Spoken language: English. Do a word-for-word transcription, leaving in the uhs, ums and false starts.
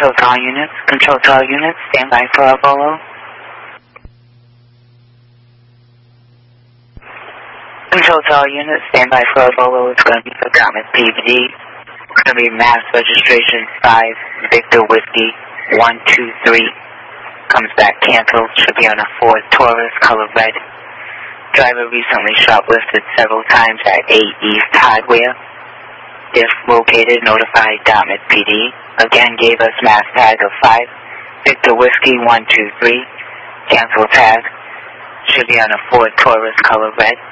Control to all units. Control to all units. Stand by for a Bolo. Control to all units. Stand by for a Bolo. It's going to be for Dartmouth P D. It's going to be mass registration five Victor Whiskey one two three. Comes back canceled. Should be on a Ford Taurus, color red. Driver recently shoplifted several times at eight East Hardware. If located, notify Dartmouth P D. Again, gave us mass tag of five Victor Whiskey one two three. Cancel tag. Should be on a Ford Taurus, color red.